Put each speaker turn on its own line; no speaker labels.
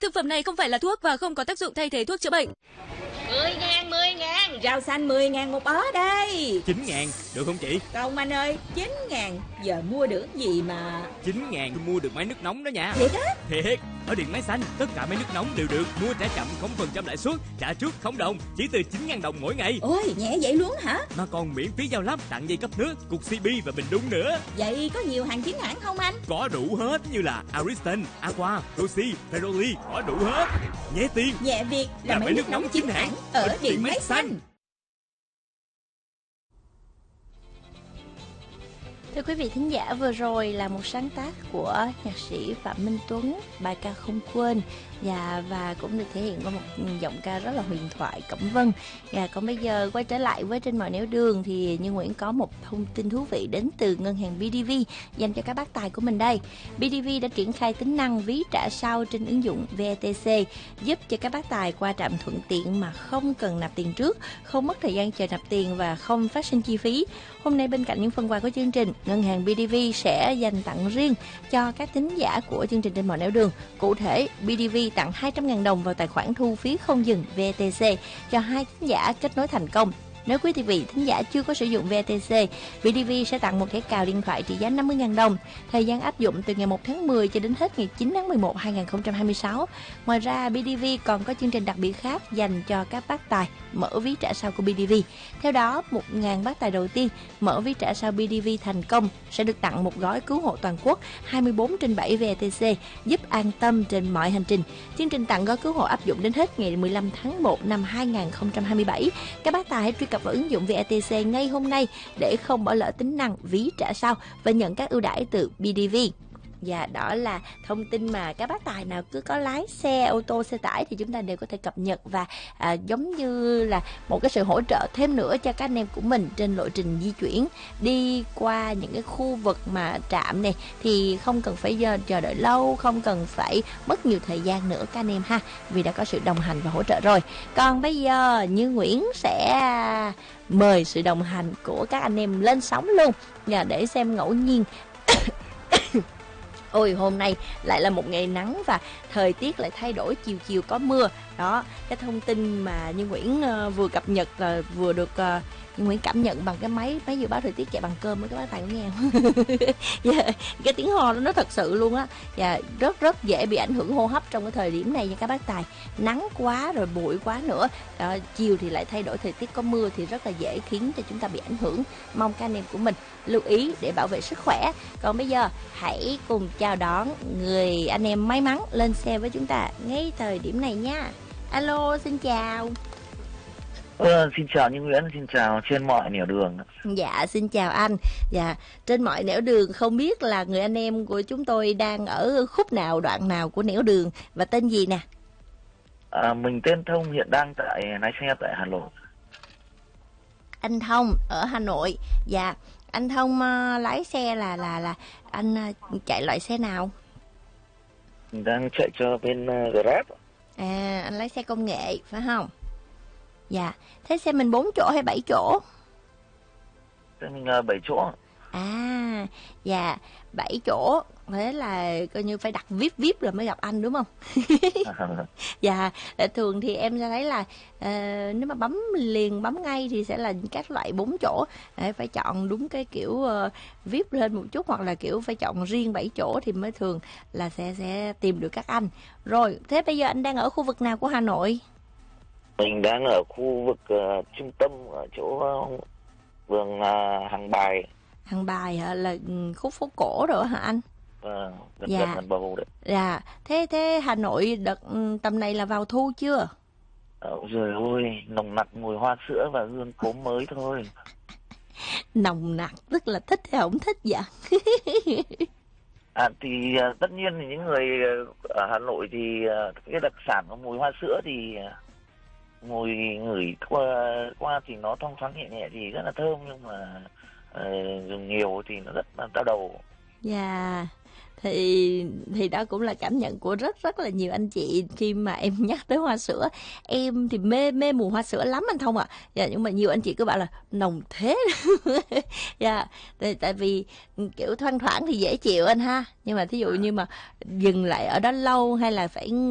Thực phẩm này không phải là thuốc và không có tác dụng thay thế thuốc chữa bệnh.
10.000, rau xanh 10.000 một ớ đây.
9.000, được không chị?
Không anh ơi, 9.000, giờ mua được gì mà
9.000 tôi mua được máy nước nóng đó nha.
thiệt á?
Thiệt, ở Điện Máy Xanh, tất cả máy nước nóng đều được mua trả chậm 0% lãi suất, trả trước 0 đồng, chỉ từ 9.000 đồng mỗi ngày.
Ôi, nhẹ vậy luôn hả?
Mà còn miễn phí giao lắp, tặng dây cấp nước, cục CB và bình đun nữa.
Vậy có nhiều hàng chính hãng không anh?
Có đủ hết như là Ariston, Aqua, Roxy, Ferroli, có đủ hết. Nhẹ tiền,
Nhẹ việc là máy nước nóng chính hãng ở Điện Máy Xanh.
Thưa quý vị thính giả, vừa rồi là một sáng tác của nhạc sĩ Phạm Minh Tuấn, bài ca Không Quên, và cũng được thể hiện qua một giọng ca rất là huyền thoại, Cẩm Vân. Còn bây giờ quay trở lại với Trên Mọi Nẻo Đường thì Như Nguyễn có một thông tin thú vị đến từ ngân hàng BDV dành cho các bác tài của mình đây. BDV đã triển khai tính năng ví trả sau trên ứng dụng VETC, giúp cho các bác tài qua trạm thuận tiện mà không cần nạp tiền trước, không mất thời gian chờ nạp tiền và không phát sinh chi phí. Hôm nay bên cạnh những phần quà của chương trình, ngân hàng BDV sẽ dành tặng riêng cho các thính giả của chương trình Trên Mọi Nẻo Đường. Cụ thể, BDV tặng 200.000 đồng vào tài khoản thu phí không dừng VETC cho 2 thính giả kết nối thành công. Nếu quý vị thính giả chưa có sử dụng VETC, BDV sẽ tặng một thẻ cào điện thoại trị giá 50.000 đồng. Thời gian áp dụng từ ngày 1 tháng 10 cho đến hết ngày 9 tháng 11 2026. Ngoài ra, BDV còn có chương trình đặc biệt khác dành cho các bác tài mở ví trả sau của BDV. Theo đó, 1.000 bác tài đầu tiên mở ví trả sau BDV thành công sẽ được tặng một gói cứu hộ toàn quốc 24/7 VETC, giúp an tâm trên mọi hành trình. Chương trình tặng gói cứu hộ áp dụng đến hết ngày 15 tháng 1 năm 2027. Các bác tài hãy truy cập vào ứng dụng VETC ngay hôm nay để không bỏ lỡ tính năng ví trả sau và nhận các ưu đãi từ BDV. Và đó là thông tin mà các bác tài nào cứ có lái xe ô tô, xe tải thì chúng ta đều có thể cập nhật và giống như là một cái sự hỗ trợ thêm nữa cho các anh em của mình trên lộ trình di chuyển đi qua những cái khu vực mà trạm này, thì không cần phải chờ đợi lâu, không cần phải mất nhiều thời gian nữa các anh em ha, vì đã có sự đồng hành và hỗ trợ rồi. Còn bây giờ Như Nguyễn sẽ mời sự đồng hành của các anh em lên sóng luôn để xem ngẫu nhiên. Ôi, hôm nay lại là một ngày nắng và thời tiết lại thay đổi, chiều chiều có mưa. Đó, cái thông tin mà Như Nguyễn vừa cập nhật là vừa được Như Nguyễn cảm nhận bằng cái máy dự báo thời tiết chạy bằng cơm, với các bác tài có nghe không? Cái tiếng ho đó nó thật sự luôn á. Và rất dễ bị ảnh hưởng hô hấp trong cái thời điểm này nha các bác tài. Nắng quá rồi bụi quá nữa. Chiều thì lại thay đổi thời tiết có mưa thì rất là dễ khiến cho chúng ta bị ảnh hưởng. Mong các anh em của mình lưu ý để bảo vệ sức khỏe. Còn bây giờ hãy cùng chào đón người anh em may mắn lên xe với chúng ta ngay thời điểm này nha. Alo, xin chào.
Xin chào Như Nguyễn, xin chào Trên Mọi Nẻo Đường.
Dạ, xin chào anh. Dạ, Trên Mọi Nẻo Đường, không biết là người anh em của chúng tôi đang ở khúc nào, đoạn nào của nẻo đường và tên gì nè?
Mình tên Thông, hiện đang lái xe tại Hà Nội.
Anh Thông ở Hà Nội. Dạ, anh Thông lái xe là anh chạy loại xe nào?
Mình đang chạy cho bên Grab.
Anh lái xe công nghệ phải không? Dạ, thế xe mình 4 chỗ hay 7 chỗ?
Xe mình 7 chỗ.
Dạ, 7 chỗ. Thế là coi như phải đặt VIP rồi mới gặp anh đúng không? Dạ, thường thì em sẽ thấy là nếu mà bấm liền bấm ngay thì sẽ là các loại 4 chỗ. Phải chọn đúng cái kiểu VIP lên một chút, hoặc là kiểu phải chọn riêng 7 chỗ thì mới thường là sẽ tìm được các anh. Rồi, thế bây giờ anh đang ở khu vực nào của Hà Nội?
Mình đang ở khu vực trung tâm, ở chỗ vườn Hàng Bài.
Hàng Bài là khúc phố cổ rồi hả anh?
Gần bầu đấy.
Dạ, thế Hà Nội đợt tầm này là vào thu chưa?
Rồi ôi, nồng nặc mùi hoa sữa và hương cốm mới thôi.
Nồng nặc tức là thích hay không thích vậy?
Thì tất nhiên thì những người ở Hà Nội thì cái đặc sản của mùi hoa sữa thì mùi ngửi qua thì nó thoang thoáng nhẹ nhẹ thì rất là thơm, nhưng mà dùng nhiều thì nó rất là đau đầu.
Dạ, thì đó cũng là cảm nhận của rất là nhiều anh chị khi mà em nhắc tới hoa sữa. Em thì mê mùi hoa sữa lắm anh Thông ạ. Dạ, nhưng mà nhiều anh chị cứ bảo là nồng thế. Dạ, tại vì kiểu thoang thoảng thì dễ chịu anh ha, nhưng mà thí dụ như mà dừng lại ở đó lâu hay là phải